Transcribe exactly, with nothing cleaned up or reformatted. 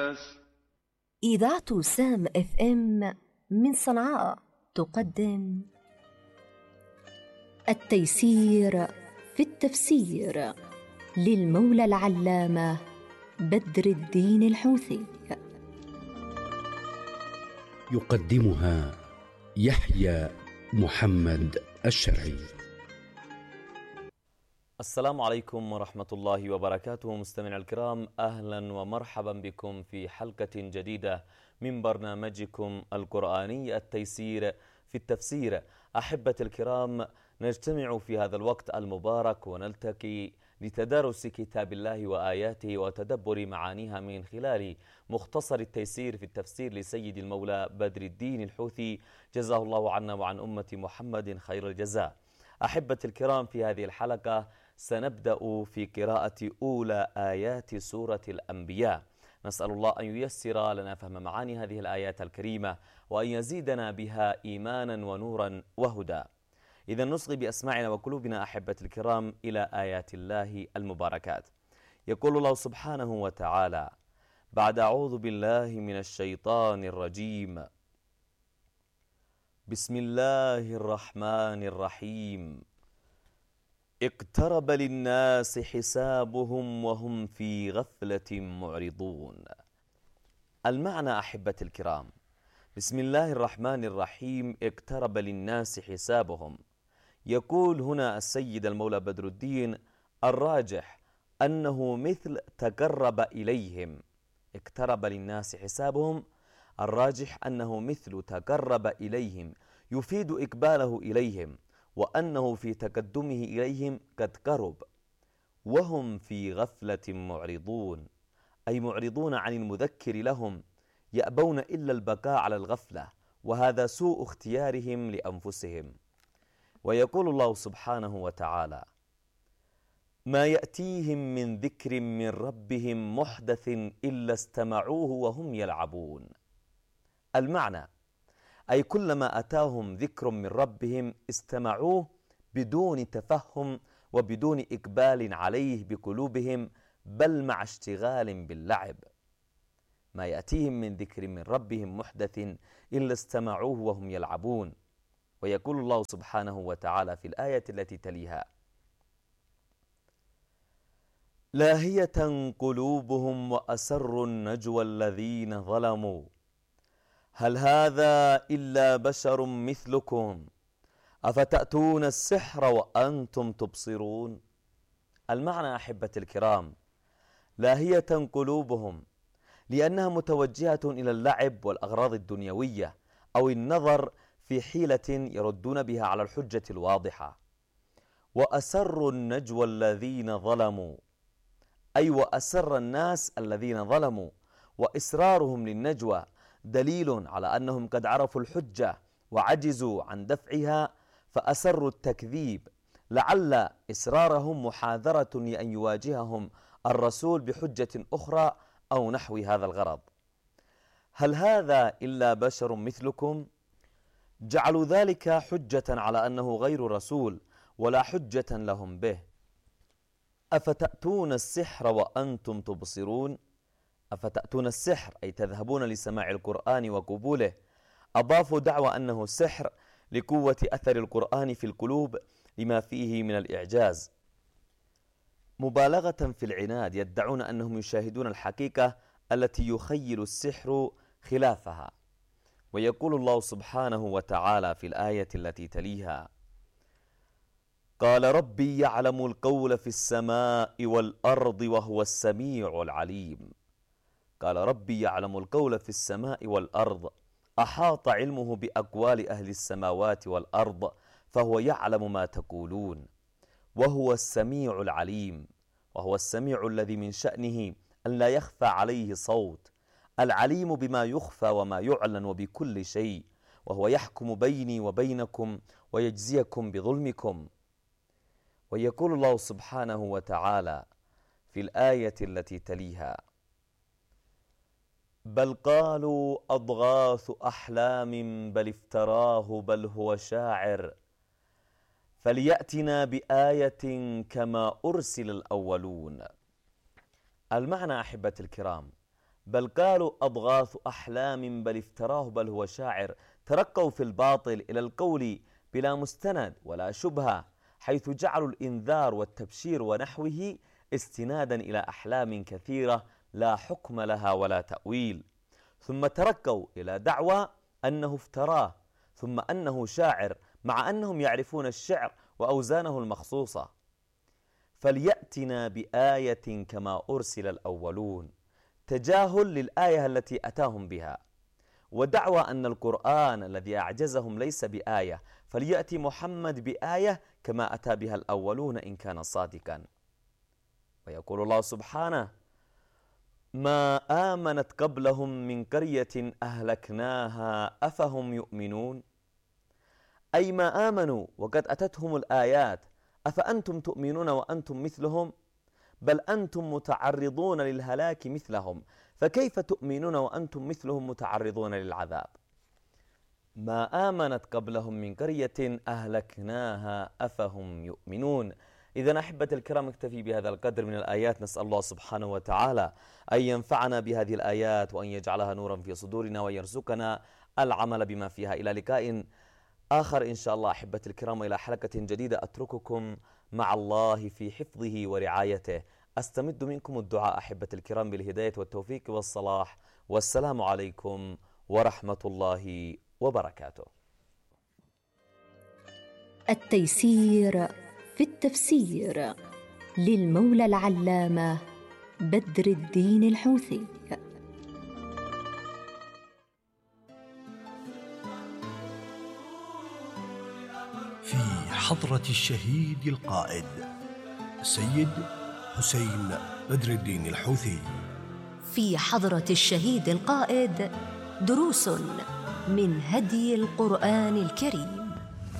الناس. إذاعة سام اف ام من صنعاء تقدم التيسير في التفسير للمولى العلامة بدر الدين الحوثي. يقدمها يحيى محمد الشرعي. السلام عليكم ورحمة الله وبركاته. مستمعينا الكرام، أهلا ومرحبا بكم في حلقة جديدة من برنامجكم القرآني التيسير في التفسير. أحبة الكرام، نجتمع في هذا الوقت المبارك ونلتقي لتدارس كتاب الله وآياته وتدبر معانيها من خلال مختصر التيسير في التفسير لسيد المولى بدر الدين الحوثي، جزاه الله عنا وعن أمة محمد خير الجزاء. أحبة الكرام، في هذه الحلقة سنبدأ في قراءة أولى آيات سورة الأنبياء. نسأل الله أن ييسر لنا فهم معاني هذه الآيات الكريمة وأن يزيدنا بها إيمانا ونورا وهدى. إذا نصغي بأسماعنا وقلوبنا أحبة الكرام إلى آيات الله المباركات. يقول الله سبحانه وتعالى بعد أعوذ بالله من الشيطان الرجيم: بسم الله الرحمن الرحيم. اقترب للناس حسابهم وهم في غفلة معرضون. المعنى أحبة الكرام: بسم الله الرحمن الرحيم، اقترب للناس حسابهم. يقول هنا السيد المولى بدر الدين: الراجح أنه مثل تقرب إليهم. اقترب للناس حسابهم، الراجح أنه مثل تقرب إليهم، يفيد إقباله إليهم، وأنه في تقدمه إليهم قد قرب. وهم في غفلة معرضون، أي معرضون عن المذكر لهم، يأبون إلا البقاء على الغفلة، وهذا سوء اختيارهم لأنفسهم. ويقول الله سبحانه وتعالى: ما يأتيهم من ذكر من ربهم محدث إلا استمعوه وهم يلعبون. المعنى: أي كلما أتاهم ذكر من ربهم استمعوه بدون تفهم وبدون إقبال عليه بقلوبهم، بل مع اشتغال باللعب. ما يأتيهم من ذكر من ربهم محدث إلا استمعوه وهم يلعبون. ويقول الله سبحانه وتعالى في الآية التي تليها: لاهية قلوبهم وأسروا النجوى الذين ظلموا هل هذا إلا بشر مثلكم أفتأتون السحر وأنتم تبصرون. المعنى أحبة الكرام: لاهية قلوبهم، لأنها متوجهة إلى اللعب والأغراض الدنيوية أو النظر في حيلة يردون بها على الحجة الواضحة. وأسروا النجوى الذين ظلموا، أي وأسر الناس الذين ظلموا، وإسرارهم للنجوى دليل على أنهم قد عرفوا الحجة وعجزوا عن دفعها فأسروا التكذيب، لعل إسرارهم محاذرة لأن يواجههم الرسول بحجة أخرى أو نحو هذا الغرض. هل هذا إلا بشر مثلكم؟ جعلوا ذلك حجة على أنه غير رسول ولا حجة لهم به. أفتأتون السحر وأنتم تبصرون، أفتأتون السحر أي تذهبون لسماع القرآن وقبوله. أضافوا دعوى أنه سحر لقوة أثر القرآن في القلوب لما فيه من الإعجاز. مبالغة في العناد، يدعون أنهم يشاهدون الحقيقة التي يخيل السحر خلافها. ويقول الله سبحانه وتعالى في الآية التي تليها: قال ربي يعلم القول في السماء والأرض وهو السميع العليم. قال ربي يعلم القول في السماء والأرض، أحاط علمه بأقوال أهل السماوات والأرض، فهو يعلم ما تقولون. وهو السميع العليم، وهو السميع الذي من شأنه أن لا يخفى عليه صوت، العليم بما يخفى وما يعلن وبكل شيء، وهو يحكم بيني وبينكم ويجزيكم بظلمكم. ويقول الله سبحانه وتعالى في الآية التي تليها: بل قالوا أضغاث أحلام بل افتراه بل هو شاعر فليأتنا بآية كما أرسل الأولون. المعنى أحبة الكرام: بل قالوا أضغاث أحلام بل افتراه بل هو شاعر. ترقوا في الباطل إلى القول بلا مستند ولا شبهة، حيث جعلوا الإنذار والتبشير ونحوه استنادا إلى أحلام كثيرة لا حكم لها ولا تأويل. ثم ترقوا إلى دعوى أنه افتراه، ثم أنه شاعر، مع أنهم يعرفون الشعر وأوزانه المخصوصة. فليأتنا بآية كما أرسل الأولون، تجاهل للآية التي أتاهم بها، ودعوى أن القرآن الذي أعجزهم ليس بآية، فليأتي محمد بآية كما أتى بها الأولون إن كان صادقا. ويقول الله سبحانه: ما آمنت قبلهم من قرية أهلكناها أفهم يؤمنون، أي ما آمنوا وقد أتتهم الآيات، أفأنتم تؤمنون وأنتم مثلهم؟ بل أنتم متعرضون للهلاك مثلهم، فكيف تؤمنون وأنتم مثلهم متعرضون للعذاب؟ ما آمنت قبلهم من قرية أهلكناها أفهم يؤمنون. إذا أحبة الكرام، اكتفي بهذا القدر من الآيات. نسأل الله سبحانه وتعالى أن ينفعنا بهذه الآيات وأن يجعلها نورا في صدورنا وأن يرزقنا العمل بما فيها. إلى لقاء آخر إن شاء الله أحبة الكرام، إلى حلقة جديدة أترككم مع الله في حفظه ورعايته. أستمد منكم الدعاء أحبة الكرام بالهداية والتوفيق والصلاح، والسلام عليكم ورحمة الله وبركاته. التيسير في التفسير للمولى العلامة بدر الدين الحوثي. في حضرة الشهيد القائد السيد حسين بدر الدين الحوثي. في حضرة الشهيد القائد دروس من هدي القرآن الكريم.